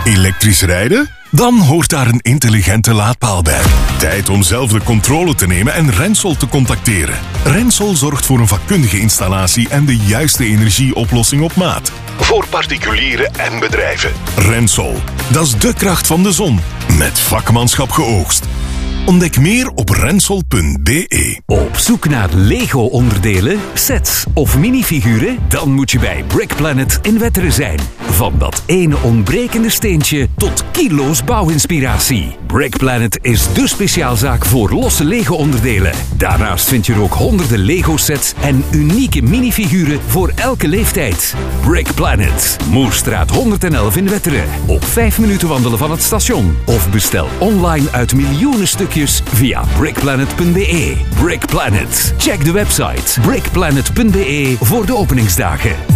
Elektrisch rijden? Dan hoort daar een intelligente laadpaal bij. Tijd om zelf de controle te nemen en Rensol te contacteren. Rensol zorgt voor een vakkundige installatie en de juiste energieoplossing op maat. Voor particulieren en bedrijven. Rensol, dat is de kracht van de zon. Met vakmanschap geoogst. Ontdek meer op rensol.be. Op zoek naar Lego-onderdelen, sets of minifiguren? Dan moet je bij Brick Planet in Wetteren zijn. Van dat ene ontbrekende steentje tot kilo's bouwinspiratie. Brick Planet is dé speciaalzaak voor losse Lego-onderdelen. Daarnaast vind je er ook honderden Lego-sets en unieke minifiguren voor elke leeftijd. Brick Planet, Moerstraat 111 in Wetteren. Op 5 minuten wandelen van het station. Of bestel online uit miljoenen stukjes via brickplanet.be. Brick Planet. Check de website brickplanet.be voor de openingsdagen.